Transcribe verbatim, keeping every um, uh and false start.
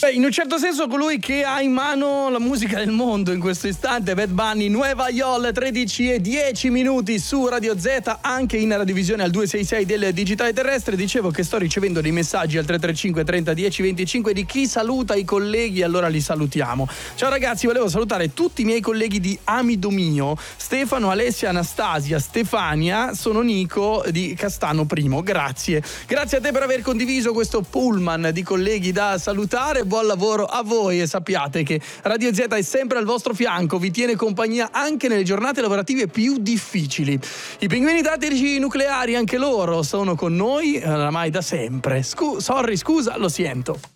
Beh, in un certo senso colui che ha in mano la musica del mondo in questo istante, Bad Bunny, Nueva Yol, tredici e dieci minuti su Radio Z, anche in radiovisione al due sei sei del digitale terrestre. Dicevo che sto ricevendo dei messaggi al tre tre cinque trenta dieci venticinque di chi saluta i colleghi, allora li salutiamo. Ciao ragazzi, volevo salutare tutti i miei colleghi di Amido Mio, Stefano, Alessia, Anastasia, Stefania, sono Nico di Castano Primo, grazie. Grazie a te per aver condiviso questo pullman di colleghi da salutare. Buon lavoro a voi e sappiate che Radio Z è sempre al vostro fianco, vi tiene compagnia anche nelle giornate lavorative più difficili. I pinguini tattici nucleari, anche loro sono con noi oramai da sempre. Scu- sorry, scusa, lo sento.